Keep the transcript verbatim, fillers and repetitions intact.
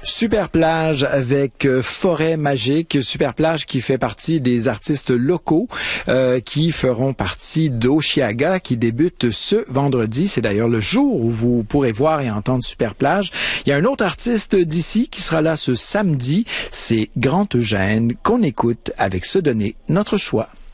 Super Plage avec euh, Forêt Magique. Super Plage qui fait partie des artistes locaux euh, qui feront partie d'Oshiaga qui débute ce vendredi. C'est d'ailleurs le jour où vous pourrez voir et entendre Super Plage. Il y a un autre artiste d'ici qui sera là ce samedi. C'est Grand Eugène qu'on écoute avec Se donner notre choix.